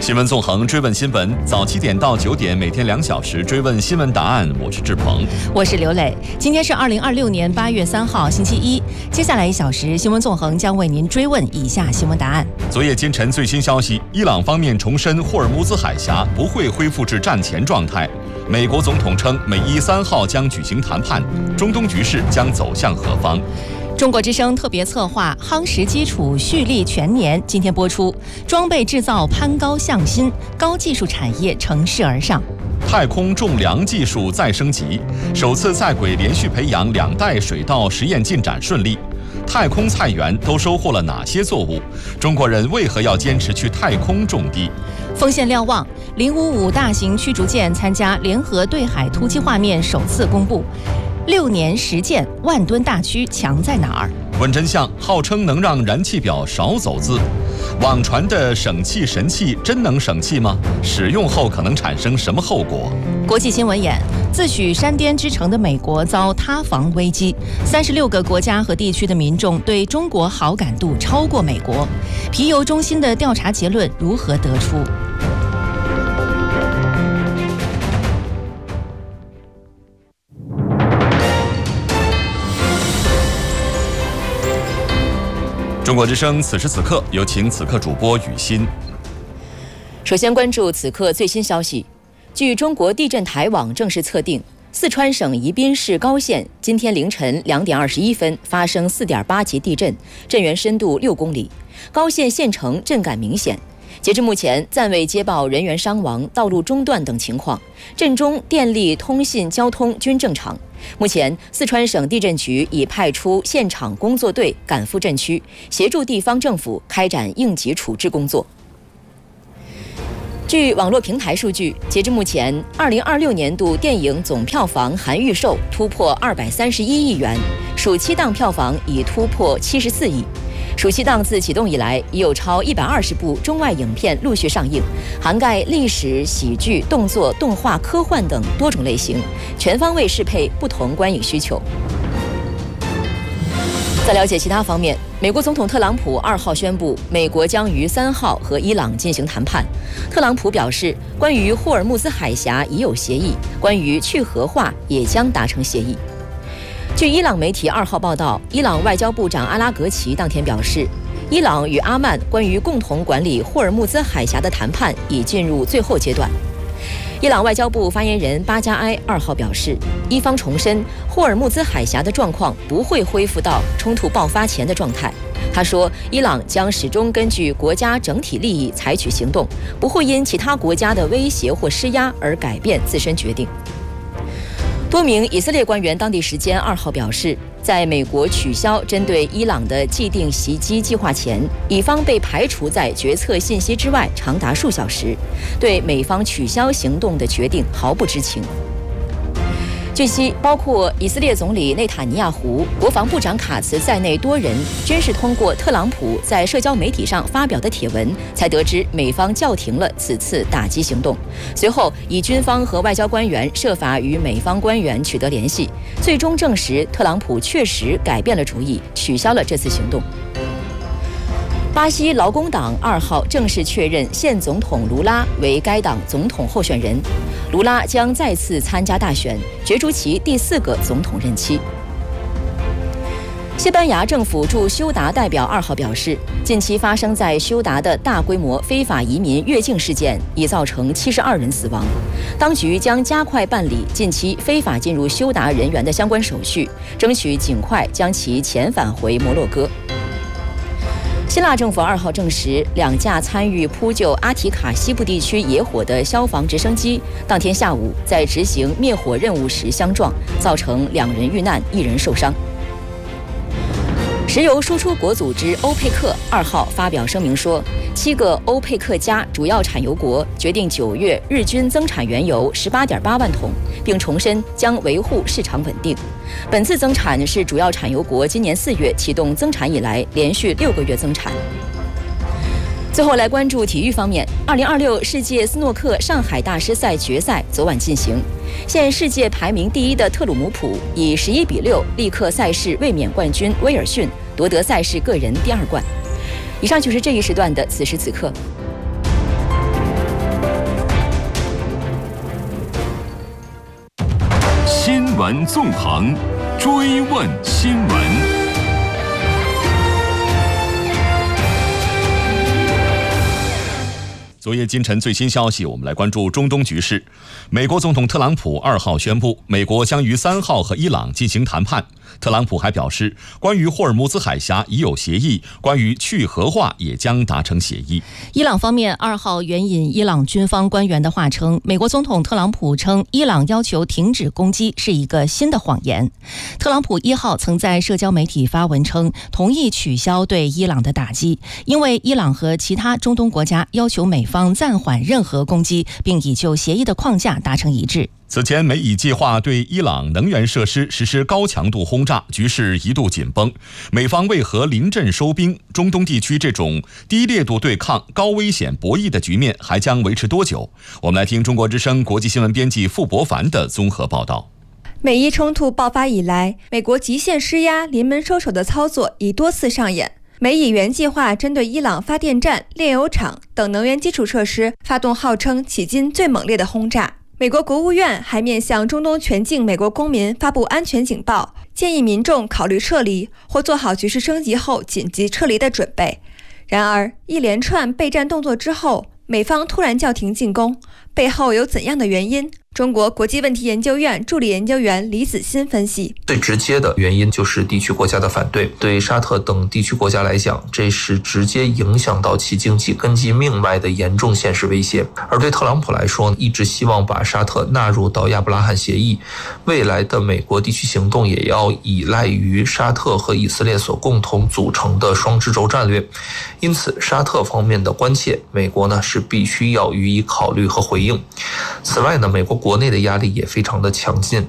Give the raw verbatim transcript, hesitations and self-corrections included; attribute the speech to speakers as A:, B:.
A: 新闻纵横，追问新闻，早七点到九点，每天两小时追问新闻答案。我是志鹏，
B: 我是刘磊。今天是二零二六年八月三号，星期一。接下来一小时，新闻纵横将为您追问以下新闻答案。
A: 昨夜今晨最新消息，伊朗方面重申霍尔木兹海峡不会恢复至战前状态。美国总统称，美伊三号将举行谈判，中东局势将走向何方？
B: 中国之声特别策划《夯实基础，蓄力全年》今天播出。装备制造攀高向新，高技术产业乘势而上。
A: 太空种粮技术再升级，首次在轨连续培养两代水稻实验进展顺利。太空菜园都收获了哪些作物？中国人为何要坚持去太空种地？
B: 锋线瞭望，零五五大型驱逐舰参加联合对海突击画面首次公布。六年实践，万吨大驱强在哪儿？
A: 问真相，号称能让燃气表少走字。网传的省气神器真能省气吗？使用后可能产生什么后果？
B: 国际新闻眼，自诩山巅之城的美国遭塌房危机，三十六个国家和地区的民众对中国好感度超过美国。皮尤中心的调查结论如何得出？
A: 中国之声，此时此刻，有请此刻主播雨欣。
C: 首先关注此刻最新消息。据中国地震台网正式测定，四川省宜宾市高县今天凌晨两点二十一分发生四点八级地震，震源深度六公里，高县县城震感明显。截至目前，暂未接报人员伤亡、道路中断等情况，震中电力、通信、交通均正常。目前，四川省地震局已派出现场工作队赶赴震区，协助地方政府开展应急处置工作。据网络平台数据，截至目前，二零二六年度电影总票房含预售突破二百三十一亿元，暑期档票房已突破七十四亿。暑期档自启动以来，已有超一百二十部中外影片陆续上映，涵盖历史、喜剧、动作、动画、科幻等多种类型，全方位适配不同观影需求。在了解其他方面，美国总统特朗普二号宣布，美国将于三号和伊朗进行谈判。特朗普表示，关于霍尔木兹海峡已有协议，关于去核化也将达成协议。据伊朗媒体二号报道，伊朗外交部长阿拉格齐当天表示，伊朗与阿曼关于共同管理霍尔木兹海峡的谈判已进入最后阶段。伊朗外交部发言人巴加埃二号表示，伊方重申霍尔木兹海峡的状况不会恢复到冲突爆发前的状态。他说，伊朗将始终根据国家整体利益采取行动，不会因其他国家的威胁或施压而改变自身决定。多名以色列官员当地时间二号表示，在美国取消针对伊朗的既定袭击计划前，以方被排除在决策信息之外长达数小时，对美方取消行动的决定毫不知情。据悉，包括以色列总理内塔尼亚胡、国防部长卡茨在内多人均是通过特朗普在社交媒体上发表的帖文，才得知美方叫停了此次打击行动。随后，以军方和外交官员设法与美方官员取得联系，最终证实特朗普确实改变了主意，取消了这次行动。巴西劳工党二号正式确认现总统卢拉为该党总统候选人，卢拉将再次参加大选，角逐其第四个总统任期。西班牙政府驻休达代表二号表示，近期发生在休达的大规模非法移民越境事件已造成七十二人死亡，当局将加快办理近期非法进入休达人员的相关手续，争取尽快将其遣返回摩洛哥。希腊政府二号证实，两架参与扑救阿提卡西部地区野火的消防直升机当天下午在执行灭火任务时相撞，造成两人遇难，一人受伤。石油输出国组织欧佩克二号发表声明说，七个欧佩克加主要产油国决定九月日均增产原油十八点八万桶，并重申将维护市场稳定。本次增产是主要产油国今年四月启动增产以来连续六个月增产。最后来关注体育方面，二零二六世界斯诺克上海大师赛决赛昨晚进行，现世界排名第一的特鲁姆普以十一比六力克赛事卫冕冠军威尔逊，夺得赛事个人第二冠。以上就是这一时段的此时此刻。
D: 闻纵横，追问新闻。
A: 昨夜今晨最新消息，我们来关注中东局势。美国总统特朗普二号宣布，美国将于三号和伊朗进行谈判。特朗普还表示，关于霍尔木兹海峡已有协议，关于去核化也将达成协议。
B: 伊朗方面二号援引伊朗军方官员的话称，美国总统特朗普称伊朗要求停止攻击是一个新的谎言。特朗普一号曾在社交媒体发文称，同意取消对伊朗的打击，因为伊朗和其他中东国家要求美方暂缓任何攻击，并已就协议的框架达成一致。
A: 此前，美以计划对伊朗能源设施实施高强度轰炸，局势一度紧绷。美方为何临阵收兵？中东地区这种低烈度对抗、高危险博弈的局面还将维持多久？我们来听中国之声国际新闻编辑傅博凡的综合报道。
E: 美伊冲突爆发以来，美国极限施压、临门收手的操作已多次上演。美以原计划针对伊朗发电站、炼油厂等能源基础设施发动号称迄今最猛烈的轰炸。美国国务院还面向中东全境美国公民发布安全警报，建议民众考虑撤离或做好局势升级后紧急撤离的准备。然而，一连串备战动作之后，美方突然叫停进攻，背后有怎样的原因？中国国际问题研究院助理研究员李子欣分析，
F: 最直接的原因就是地区国家的反对。对沙特等地区国家来讲，这是直接影响到其经济根基命脉的严重现实威胁。而对特朗普来说，一直希望把沙特纳入到亚伯拉罕协议，未来的美国地区行动也要依赖于沙特和以色列所共同组成的双支轴战略。因此，沙特方面的关切，美国呢是必须要予以考虑和回应。此外呢，美国国内的压力也非常的强劲。